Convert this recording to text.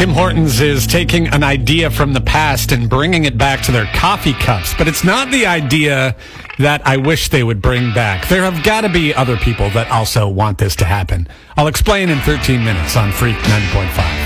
Tim Hortons is taking an idea from the past and bringing it back to their coffee cups, but it's not the idea that I wish they would bring back. There have got to be other people that also want this to happen. I'll explain in 13 minutes on Freak 90.5.